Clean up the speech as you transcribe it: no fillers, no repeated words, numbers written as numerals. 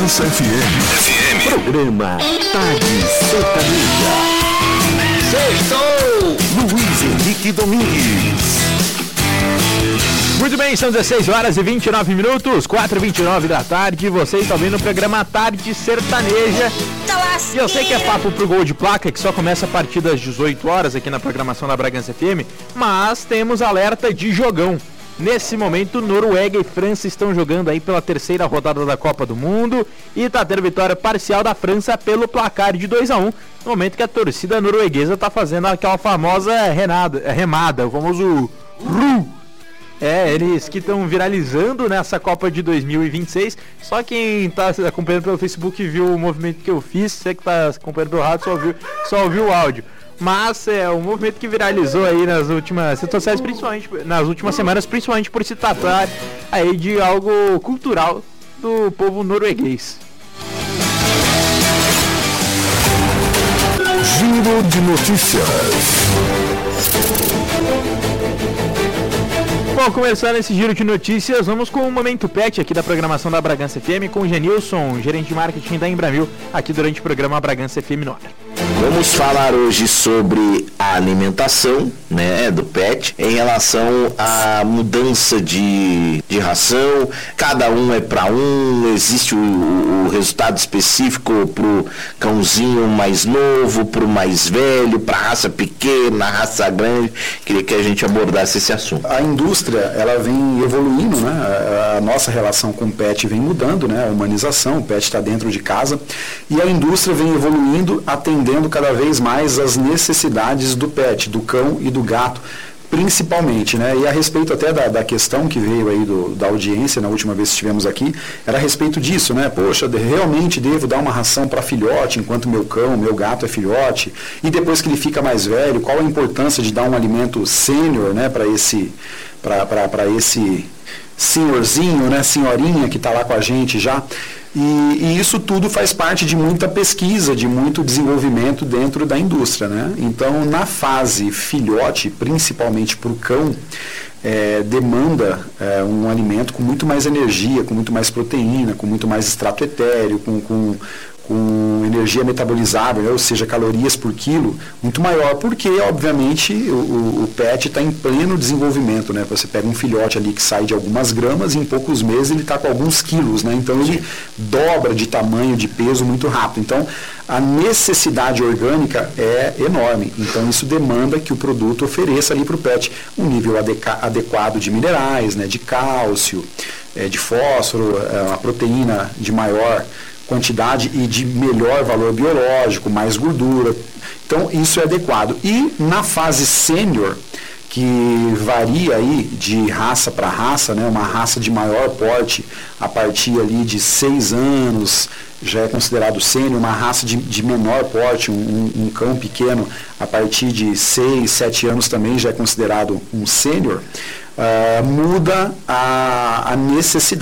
Bragança FM. Programa Tarde Sertaneja. Sextou! Luiz Henrique Domingues. Muito bem, são 16 horas e 29 minutos, 4h29 da tarde. Você está ouvindo o programa Tarde Sertaneja. E eu sei que é papo pro gol de placa, que só começa a partir das 18 horas aqui na programação da Bragança FM, mas temos alerta de jogão. Nesse momento, Noruega e França estão jogando aí pela terceira rodada da Copa do Mundo e tá tendo vitória parcial da França pelo placar de 2-1, no momento que a torcida norueguesa tá fazendo aquela famosa remada, o famoso RU. Eles que estão viralizando nessa Copa de 2026. Só quem tá acompanhando pelo Facebook viu o movimento que eu fiz. Você que tá acompanhando pelo rádio só ouviu o áudio. Mas é um movimento que viralizou aí nas últimas redes sociais, principalmente nas últimas semanas, principalmente por se tratar aí de algo cultural do povo norueguês. Giro de notícias. Bom, começando esse giro de notícias, vamos com o Momento Pet aqui da programação da Bragança FM com o Genilson, gerente de marketing da Embramil, aqui durante o programa Bragança FM no ar. Vamos falar hoje sobre a alimentação, né, do pet, em relação à mudança de ração. Cada um é para um, existe o resultado específico pro cãozinho mais novo, pro mais velho, pra raça pequena, raça grande. Queria que a gente abordasse esse assunto. A indústria, ela vem evoluindo, né? A nossa relação com o pet vem mudando, né? A humanização, o pet está dentro de casa, e a indústria vem evoluindo, atendendo cada vez mais as necessidades do pet, do cão e do gato, principalmente, né? E a respeito até da questão que veio aí da audiência, na última vez que estivemos aqui, era a respeito disso, né? Poxa, realmente devo dar uma ração para filhote, enquanto meu cão, meu gato é filhote, e depois que ele fica mais velho, qual a importância de dar um alimento sênior, né, para esse senhorzinho, né, senhorinha que está lá com a gente já. E isso tudo faz parte de muita pesquisa, de muito desenvolvimento dentro da indústria, né? Então, na fase filhote, principalmente para o cão, demanda um alimento com muito mais energia, com muito mais proteína, com muito mais extrato etéreo, com energia metabolizável, né? Ou seja, calorias por quilo, muito maior, porque, obviamente, o pet está em pleno desenvolvimento, né? Você pega um filhote ali que sai de algumas gramas e em poucos meses ele está com alguns quilos, né? Então ele dobra de tamanho, de peso muito rápido. Então, a necessidade orgânica é enorme. Então, isso demanda que o produto ofereça ali para o pet um nível adequado de minerais, né? De cálcio, de fósforo, uma proteína de maior quantidade e de melhor valor biológico, mais gordura. Então, isso é adequado. E na fase sênior, que varia aí de raça para raça, né? Uma raça de maior porte, a partir ali de 6 anos, já é considerado sênior. Uma raça de menor porte, um cão pequeno, a partir de 6, 7 anos também já é considerado um sênior. Muda a necessidade